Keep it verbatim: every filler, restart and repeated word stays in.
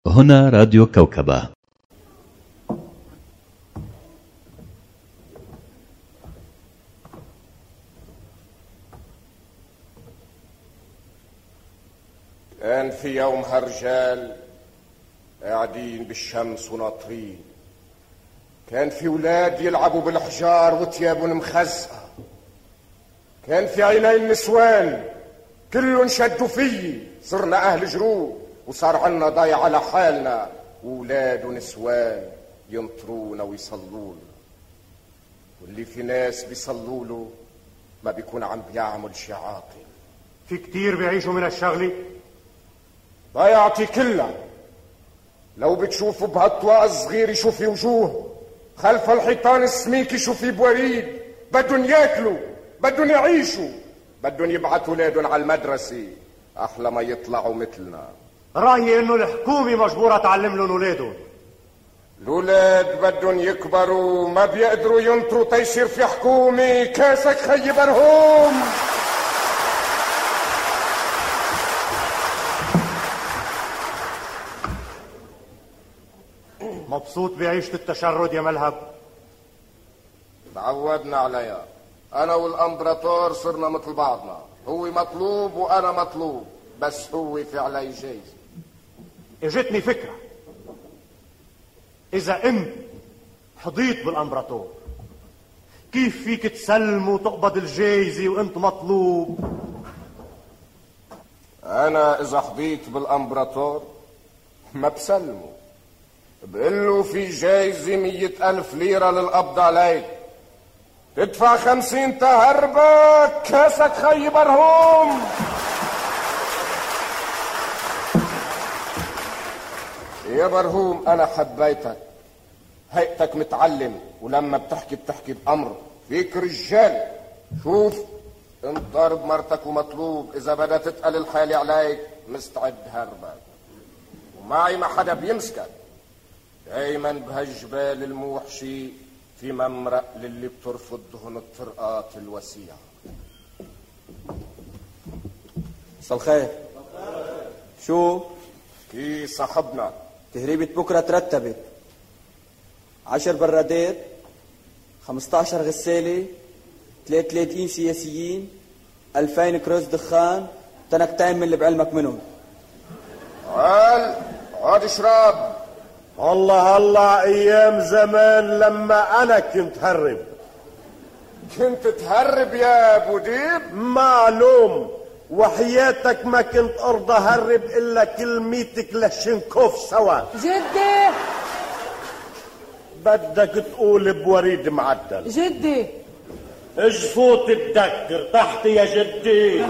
هنا راديو كوكبة. كان في يومها رجال قاعدين بالشمس وناطرين، كان في ولاد يلعبوا بالحجار وثيابهم مخزقة، كان في عينين نسوان كلهم شدوا فيي، صرنا أهل جروب وصار عنا ضايع على حالنا، وولاد ونسوان ينطرونا ويصلونا، واللي في ناس بيصلوا له ما بيكون عم بيعمل شي عاقل. في كتير بيعيشوا من الشغلة ضيعتي كلها. لو بتشوفوا بهالطواق الصغير شوفي وجوه، خلف الحيطان السميك شوفي بوريد، بدهم ياكلوا، بدهم يعيشوا، بدهم يبعثوا ولادهم على المدرسة أحلى ما يطلعوا مثلنا. رأيي إنه الحكومة مجبورة تعلم لهم ولادهم. الولاد بدهم يكبروا، ما بيقدروا ينطروا تيصير في حكومة. كاسك خي برهوم. مبسوط بعيشة التشرد يا ملهب؟ تعودنا عليها، أنا والأمبراطور صرنا مثل بعضنا، هو مطلوب وأنا مطلوب، بس هو في علي جايزة. اجتني فكرة، إذا أنت حضيت بالأمبراطور كيف فيك تسلم وتقبض الجايزة وأنت مطلوب؟ أنا إذا حضيت بالأمبراطور ما بسلمه، بقله في جايزة مية ألف ليرة للقبض عليك، تدفع خمسين تهربك. كاسك خي برهوم. يا برهوم أنا حبيتك، هيئتك متعلم، ولما بتحكي بتحكي بأمر، فيك رجال. شوف انت ضارب مرتك ومطلوب، إذا بدأت تتقل الحالي عليك مستعد هربك، ومعي ما حدا بيمسكك. دايما بهالجبال الموحشي في ممرق للي بترفضهن الطرقات الوسيعة. مساء الخير. شو؟ كي صاحبنا؟ تهريبة بكرة ترتبت عشر برادات، خمسة عشر غسالة، ثلاثة وثلاثين سياسيين، ألفين كروز دخان، تنكتين من اللي بعلمك منهم. قال عاد اشرب. الله الله، ايام زمان لما انا كنت هرب. كنت تهرب يا ابو ديب؟ معلوم، وحياتك ما كنت ارضى هرب الا كلميتك لشنكوف سوا. جدي بدك تقول بوريد معدل. جدي اجفوت تذكر تحت يا جدي.